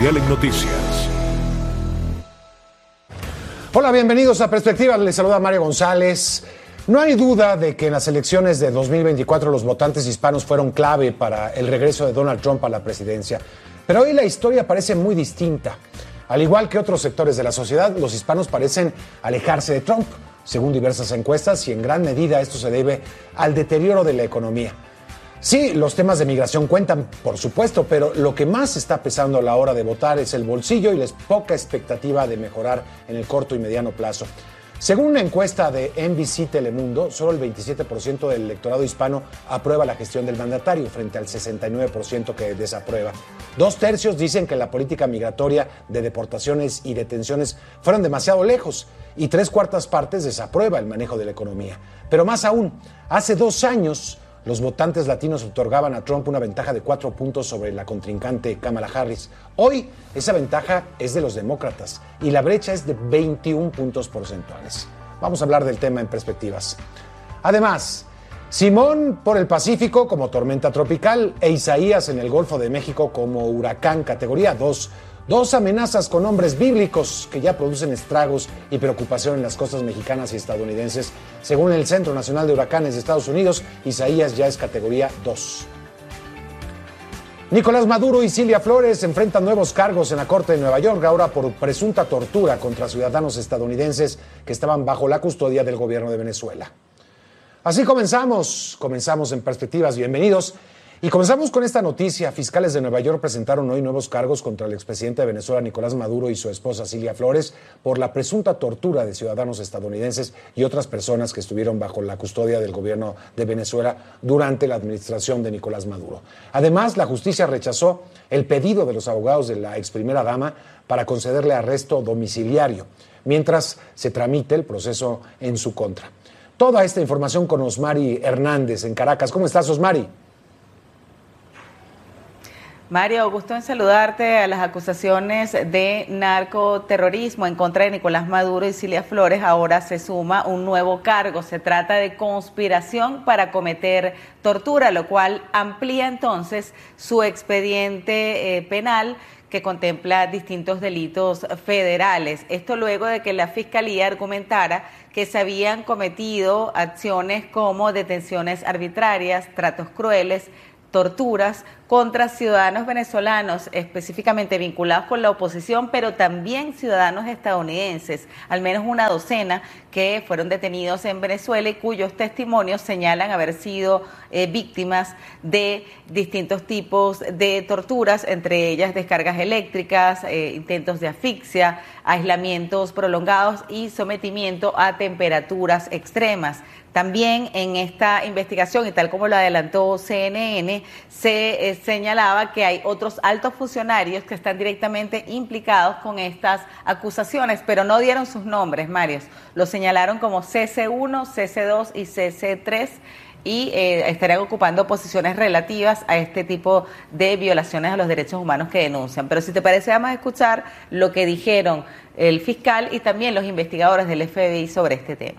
En Noticias. Hola, bienvenidos a Perspectivas. Les saluda Mario González. No hay duda de que en las elecciones de 2024 los votantes hispanos fueron clave para el regreso de Donald Trump a la presidencia. Pero hoy la historia parece muy distinta. Al igual que otros sectores de la sociedad, los hispanos parecen alejarse de Trump, según diversas encuestas, y en gran medida esto se debe al deterioro de la economía. Sí, los temas de migración cuentan, por supuesto, pero lo que más está pesando a la hora de votar es el bolsillo y la poca expectativa de mejorar en el corto y mediano plazo. Según una encuesta de NBC Telemundo, solo el 27% del electorado hispano aprueba la gestión del mandatario, frente al 69% que desaprueba. 2/3 dicen que la política migratoria de deportaciones y detenciones fueron demasiado lejos, y 3/4 partes desaprueba el manejo de la economía. Pero más aún, hace 2 años, los votantes latinos otorgaban a Trump una ventaja de 4 puntos sobre la contrincante Kamala Harris. Hoy, esa ventaja es de los demócratas y la brecha es de 21 puntos porcentuales. Vamos a hablar del tema en Perspectivas. Además, Simón por el Pacífico como tormenta tropical e Isaías en el Golfo de México como huracán categoría 2. 2 amenazas con nombres bíblicos que ya producen estragos y preocupación en las costas mexicanas y estadounidenses. Según el Centro Nacional de Huracanes de Estados Unidos, Isaías ya es categoría 2. Nicolás Maduro y Cilia Flores enfrentan nuevos cargos en la Corte de Nueva York, ahora por presunta tortura contra ciudadanos estadounidenses que estaban bajo la custodia del gobierno de Venezuela. Así comenzamos en Perspectivas, bienvenidos. Y comenzamos con esta noticia. Fiscales de Nueva York presentaron hoy nuevos cargos contra el expresidente de Venezuela, Nicolás Maduro, y su esposa, Cilia Flores, por la presunta tortura de ciudadanos estadounidenses y otras personas que estuvieron bajo la custodia del gobierno de Venezuela durante la administración de Nicolás Maduro. Además, la justicia rechazó el pedido de los abogados de la ex primera dama para concederle arresto domiciliario, mientras se tramite el proceso en su contra. Toda esta información con Osmari Hernández en Caracas. ¿Cómo estás, Osmari? Mario, gusto en saludarte. A las acusaciones de narcoterrorismo en contra de Nicolás Maduro y Cilia Flores ahora se suma un nuevo cargo. Se trata de conspiración para cometer tortura, lo cual amplía entonces su expediente penal que contempla distintos delitos federales. Esto luego de que la Fiscalía argumentara que se habían cometido acciones como detenciones arbitrarias, tratos crueles, torturas contra ciudadanos venezolanos específicamente vinculados con la oposición, pero también ciudadanos estadounidenses, al menos una docena que fueron detenidos en Venezuela y cuyos testimonios señalan haber sido víctimas de distintos tipos de torturas, entre ellas descargas eléctricas, intentos de asfixia, aislamientos prolongados y sometimiento a temperaturas extremas. También en esta investigación, y tal como lo adelantó CNN, se señalaba que hay otros altos funcionarios que están directamente implicados con estas acusaciones, pero no dieron sus nombres, Mario. Los señalaron como CC1, CC2 y CC3 y estarían ocupando posiciones relativas a este tipo de violaciones a los derechos humanos que denuncian. Pero si te parece, vamos a escuchar lo que dijeron el fiscal y también los investigadores del FBI sobre este tema.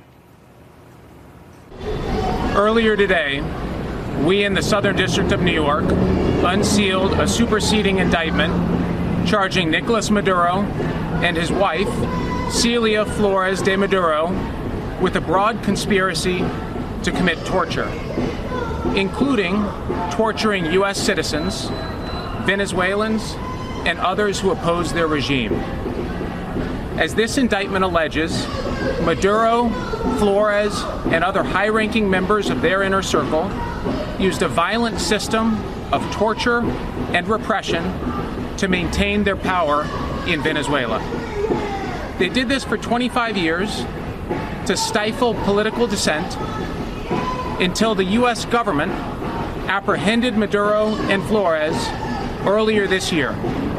Earlier today, we in the Southern District of New York unsealed a superseding indictment charging Nicolas Maduro and his wife, Cilia Flores de Maduro, with a broad conspiracy to commit torture, including torturing U.S. citizens, Venezuelans, and others who oppose their regime. As this indictment alleges, Maduro, Flores, and other high-ranking members of their inner circle used a violent system of torture and repression to maintain their power in Venezuela. They did this for 25 years to stifle political dissent until the U.S. government apprehended Maduro and Flores earlier this year.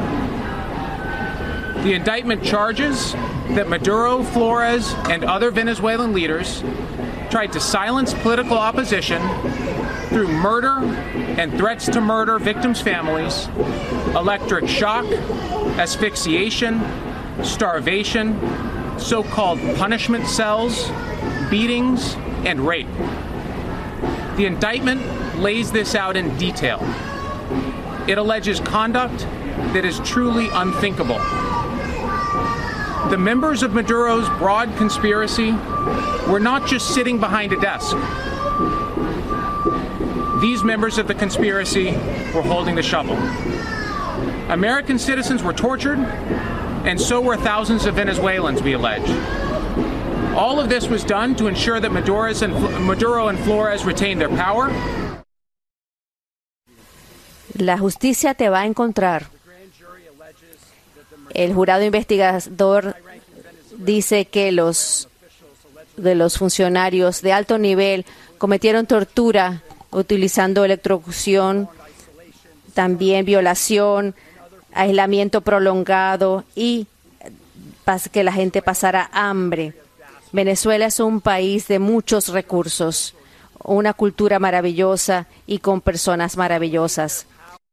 The indictment charges that Maduro, Flores, and other Venezuelan leaders tried to silence political opposition through murder and threats to murder victims' families, electric shock, asphyxiation, starvation, so-called punishment cells, beatings, and rape. The indictment lays this out in detail. It alleges conduct that is truly unthinkable. The members of Maduro's broad conspiracy were not just sitting behind a desk. These members of the conspiracy were holding the shovel. American citizens were tortured, and so were thousands of Venezuelans, we allege. All of this was done to ensure that Maduro and Flores retained their power. La justicia te va a encontrar. El jurado investigador dice que los funcionarios de alto nivel cometieron tortura utilizando electrocución, también violación, aislamiento prolongado y que la gente pasara hambre. Venezuela es un país de muchos recursos, una cultura maravillosa y con personas maravillosas.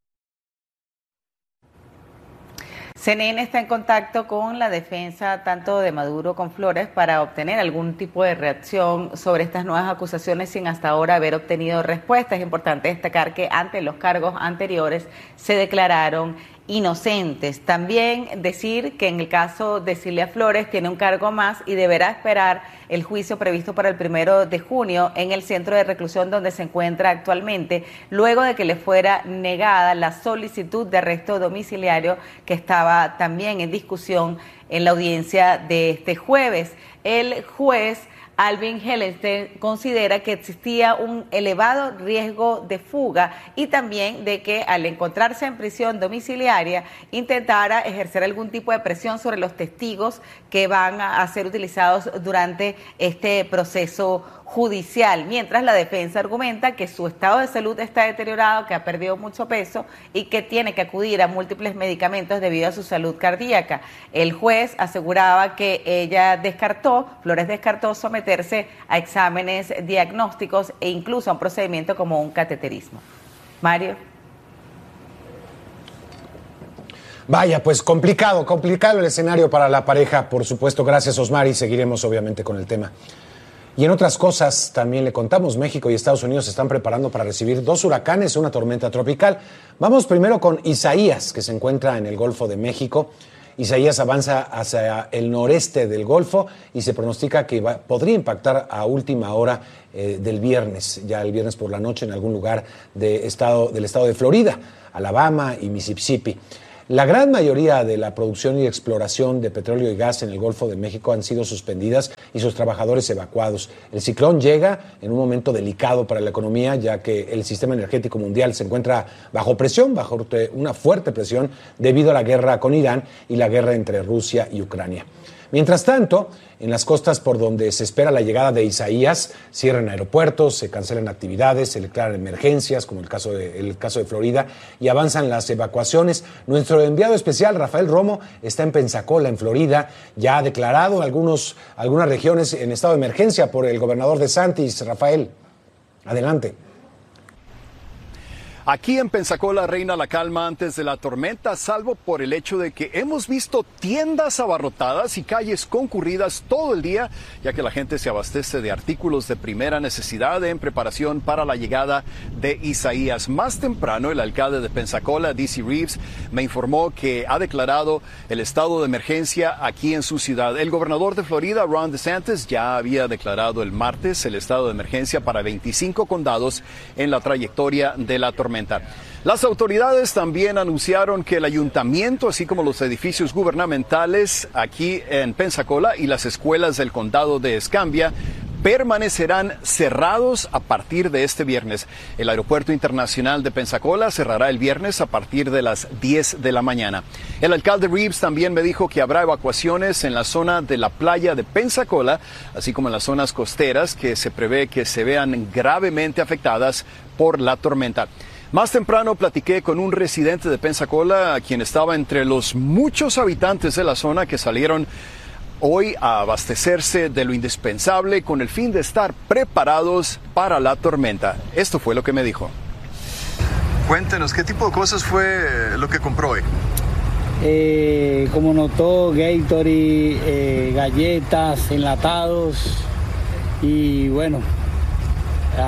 CNN está en contacto con la defensa tanto de Maduro como Flores para obtener algún tipo de reacción sobre estas nuevas acusaciones sin hasta ahora haber obtenido respuesta. Es importante destacar que ante los cargos anteriores se declararon inocentes. También decir que en el caso de Cilia Flores tiene un cargo más y deberá esperar el juicio previsto para el 1 de junio en el centro de reclusión donde se encuentra actualmente, luego de que le fuera negada la solicitud de arresto domiciliario que estaba también en discusión en la audiencia de este jueves. El juez Alvin Hellenstein considera que existía un elevado riesgo de fuga y también de que al encontrarse en prisión domiciliaria intentara ejercer algún tipo de presión sobre los testigos que van a ser utilizados durante este proceso judicial, mientras la defensa argumenta que su estado de salud está deteriorado, que ha perdido mucho peso y que tiene que acudir a múltiples medicamentos debido a su salud cardíaca. El juez aseguraba que Flores descartó someterse a exámenes diagnósticos e incluso a un procedimiento como un cateterismo. Mario. Vaya, pues complicado el escenario para la pareja, por supuesto. Gracias, Osmar, y seguiremos obviamente con el tema. Y en otras cosas, también le contamos, México y Estados Unidos se están preparando para recibir 2 huracanes y una tormenta tropical. Vamos primero con Isaías, que se encuentra en el Golfo de México. Isaías avanza hacia el noreste del Golfo y se pronostica que podría impactar a última hora del viernes, ya el viernes por la noche, en algún lugar del estado de Florida, Alabama y Mississippi. La gran mayoría de la producción y exploración de petróleo y gas en el Golfo de México han sido suspendidas y sus trabajadores evacuados. El ciclón llega en un momento delicado para la economía, ya que el sistema energético mundial se encuentra bajo presión, bajo una fuerte presión, debido a la guerra con Irán y la guerra entre Rusia y Ucrania. Mientras tanto, en las costas por donde se espera la llegada de Isaías, cierran aeropuertos, se cancelan actividades, se declaran emergencias, como el caso de Florida, y avanzan las evacuaciones. Nuestro enviado especial, Rafael Romo, está en Pensacola, en Florida. Ya ha declarado algunas regiones en estado de emergencia por el gobernador DeSantis. Rafael, adelante. Aquí en Pensacola reina la calma antes de la tormenta, salvo por el hecho de que hemos visto tiendas abarrotadas y calles concurridas todo el día, ya que la gente se abastece de artículos de primera necesidad en preparación para la llegada de Isaías. Más temprano, el alcalde de Pensacola, D.C. Reeves, me informó que ha declarado el estado de emergencia aquí en su ciudad. El gobernador de Florida, Ron DeSantis, ya había declarado el martes el estado de emergencia para 25 condados en la trayectoria de la tormenta. Las autoridades también anunciaron que el ayuntamiento, así como los edificios gubernamentales aquí en Pensacola y las escuelas del condado de Escambia, permanecerán cerrados a partir de este viernes. El aeropuerto internacional de Pensacola cerrará el viernes a partir de las 10 de la mañana. El alcalde Reeves también me dijo que habrá evacuaciones en la zona de la playa de Pensacola, así como en las zonas costeras que se prevé que se vean gravemente afectadas por la tormenta. Más temprano platiqué con un residente de Pensacola, quien estaba entre los muchos habitantes de la zona que salieron hoy a abastecerse de lo indispensable con el fin de estar preparados para la tormenta. Esto fue lo que me dijo. Cuéntenos, ¿qué tipo de cosas fue lo que compró hoy? Como notó, Gatorade, galletas, enlatados y bueno,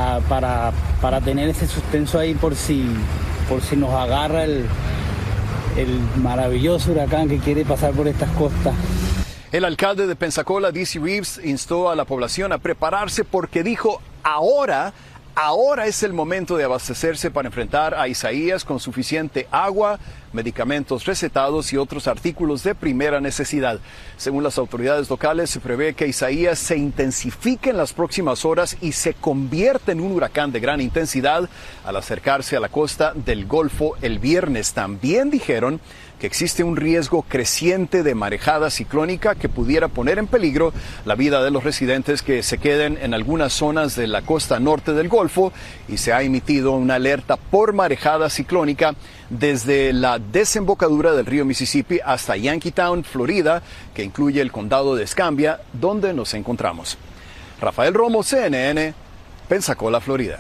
para tener ese suspenso ahí por si nos agarra el maravilloso huracán que quiere pasar por estas costas. El alcalde de Pensacola, D.C. Reeves, instó a la población a prepararse porque dijo, ahora es el momento de abastecerse para enfrentar a Isaías con suficiente agua, medicamentos recetados y otros artículos de primera necesidad. Según las autoridades locales, se prevé que Isaías se intensifique en las próximas horas y se convierta en un huracán de gran intensidad al acercarse a la costa del Golfo el viernes. También dijeron que existe un riesgo creciente de marejada ciclónica que pudiera poner en peligro la vida de los residentes que se queden en algunas zonas de la costa norte del Golfo, y se ha emitido una alerta por marejada ciclónica desde la desembocadura del río Mississippi hasta Yankeetown, Florida, que incluye el condado de Escambia, donde nos encontramos. Rafael Romo, CNN, Pensacola, Florida.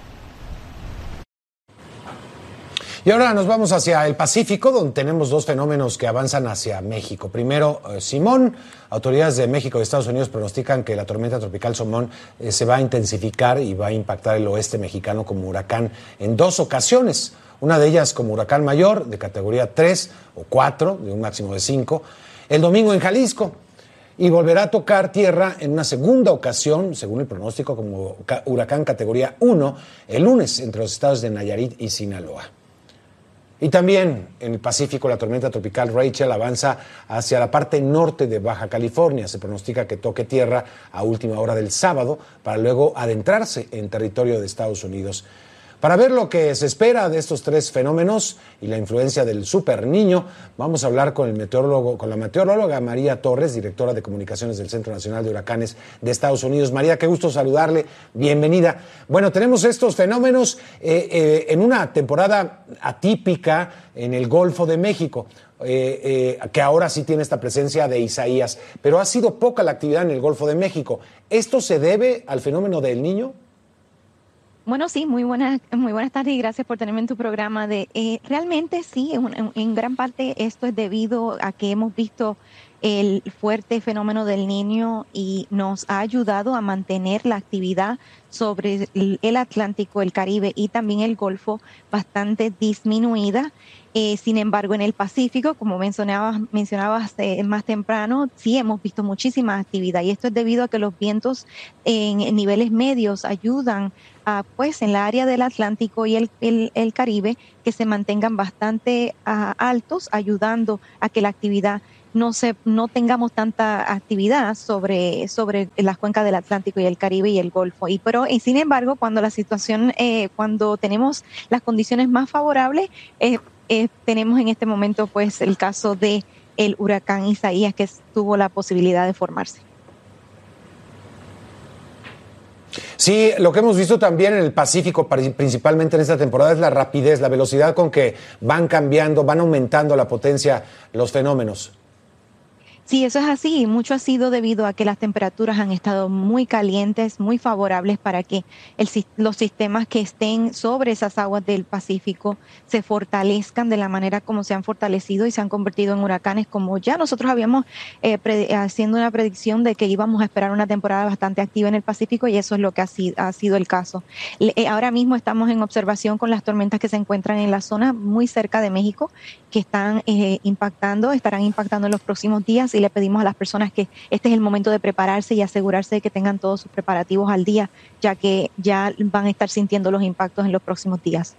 Y ahora nos vamos hacia el Pacífico, donde tenemos dos fenómenos que avanzan hacia México. Primero, Simón. Autoridades de México y Estados Unidos pronostican que la tormenta tropical Simón se va a intensificar y va a impactar el oeste mexicano como huracán en dos ocasiones. Una de ellas como huracán mayor de categoría 3 o 4, de un máximo de 5, el domingo en Jalisco. Y volverá a tocar tierra en una segunda ocasión, según el pronóstico, como huracán categoría 1, el lunes entre los estados de Nayarit y Sinaloa. Y también en el Pacífico, la tormenta tropical Rachel avanza hacia la parte norte de Baja California. Se pronostica que toque tierra a última hora del sábado para luego adentrarse en territorio de Estados Unidos. Para ver lo que se espera de estos tres fenómenos y la influencia del Super Niño, vamos a hablar con la meteoróloga María Torres, directora de comunicaciones del Centro Nacional de Huracanes de Estados Unidos. María, qué gusto saludarle, bienvenida. Bueno, tenemos estos fenómenos en una temporada atípica en el Golfo de México, que ahora sí tiene esta presencia de Isaías, pero ha sido poca la actividad en el Golfo de México. ¿Esto se debe al fenómeno del Niño? Bueno, sí, muy buenas tardes y gracias por tenerme en tu programa. Realmente sí, en gran parte esto es debido a que hemos visto el fuerte fenómeno del Niño y nos ha ayudado a mantener la actividad sobre el Atlántico, el Caribe y también el Golfo bastante disminuida. Sin embargo, en el Pacífico, como mencionabas más temprano, sí hemos visto muchísima actividad y esto es debido a que los vientos en niveles medios ayudan a, pues, en la área del Atlántico y el Caribe que se mantengan bastante altos, ayudando a que la actividad no tengamos tanta actividad sobre las cuencas del Atlántico y el Caribe y el Golfo. Pero sin embargo, cuando la situación, cuando tenemos las condiciones más favorables, tenemos en este momento pues el caso de el huracán Isaías, que tuvo la posibilidad de formarse. Sí, lo que hemos visto también en el Pacífico, principalmente en esta temporada, es la rapidez, la velocidad con que van cambiando, van aumentando la potencia los fenómenos. Sí, eso es así. Mucho ha sido debido a que las temperaturas han estado muy calientes, muy favorables para que los sistemas que estén sobre esas aguas del Pacífico se fortalezcan de la manera como se han fortalecido y se han convertido en huracanes, como ya nosotros habíamos haciendo una predicción de que íbamos a esperar una temporada bastante activa en el Pacífico, y eso es lo que ha sido el caso. Ahora mismo estamos en observación con las tormentas que se encuentran en la zona muy cerca de México, que estarán impactando en los próximos días, y le pedimos a las personas que este es el momento de prepararse y asegurarse de que tengan todos sus preparativos al día, ya que ya van a estar sintiendo los impactos en los próximos días.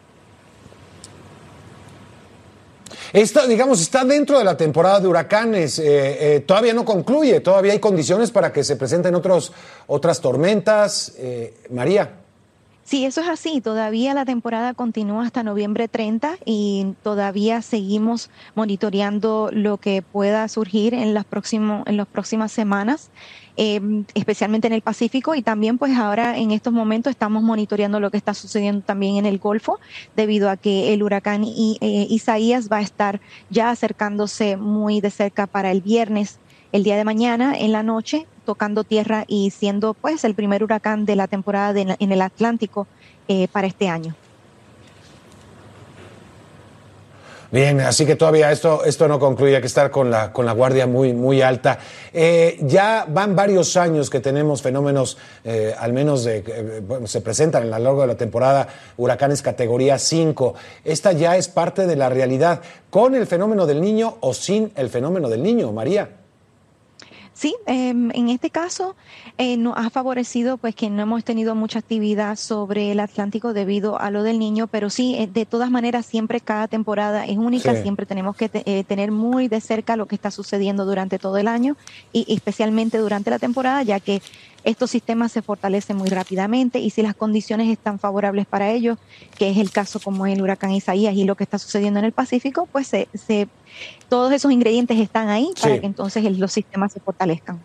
Esta, digamos, está dentro de la temporada de huracanes, todavía no concluye, todavía hay condiciones para que se presenten otras tormentas. María. Sí, eso es así. Todavía la temporada continúa hasta noviembre 30 y todavía seguimos monitoreando lo que pueda surgir en las próximas semanas, especialmente en el Pacífico, y también pues ahora en estos momentos estamos monitoreando lo que está sucediendo también en el Golfo, debido a que el huracán Isaías va a estar ya acercándose muy de cerca para el viernes, el día de mañana en la noche, tocando tierra y siendo pues el primer huracán de la temporada en el Atlántico para este año. Bien, así que todavía esto no concluye, hay que estar con la guardia muy alta. Ya van varios años que tenemos fenómenos, al menos se presentan a lo largo de la temporada, huracanes categoría 5. Esta ya es parte de la realidad, con el fenómeno del Niño o sin el fenómeno del Niño, María. Sí, en este caso nos ha favorecido pues que no hemos tenido mucha actividad sobre el Atlántico debido a lo del Niño, pero sí, de todas maneras, siempre cada temporada es única, siempre tenemos que tener muy de cerca lo que está sucediendo durante todo el año y especialmente durante la temporada, ya que estos sistemas se fortalecen muy rápidamente y si las condiciones están favorables para ellos, que es el caso como el huracán Isaías y lo que está sucediendo en el Pacífico, pues todos esos ingredientes están ahí para que entonces los sistemas se fortalezcan.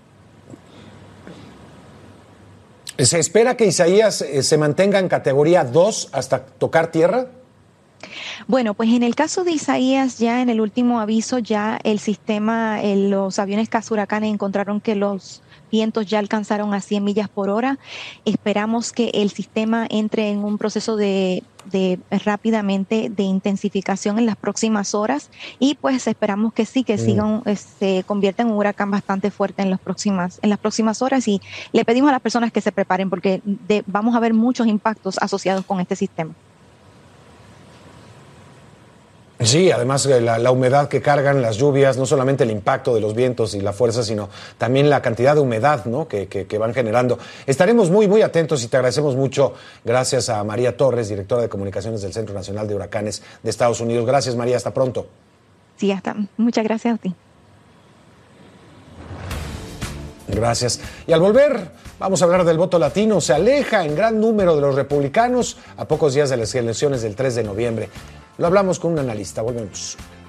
¿Se espera que Isaías se mantenga en categoría 2 hasta tocar tierra? Bueno, pues en el caso de Isaías, ya en el último aviso, ya el sistema, los aviones cazahuracanes encontraron que los vientos ya alcanzaron a 100 millas por hora. Esperamos que el sistema entre en un proceso de rápidamente de intensificación en las próximas horas y pues esperamos que sí, que se convierta en un huracán bastante fuerte en las próximas horas y le pedimos a las personas que se preparen porque vamos a ver muchos impactos asociados con este sistema. Sí, además la humedad que cargan las lluvias, no solamente el impacto de los vientos y la fuerza, sino también la cantidad de humedad, ¿no? que van generando. Estaremos muy atentos y te agradecemos mucho. Gracias a María Torres, directora de comunicaciones del Centro Nacional de Huracanes de Estados Unidos. Gracias, María. Hasta pronto. Sí, muchas gracias a ti. Gracias. Y al volver, vamos a hablar del voto latino. Se aleja en gran número de los republicanos a pocos días de las elecciones del 3 de noviembre. Lo hablamos con un analista. Volvemos.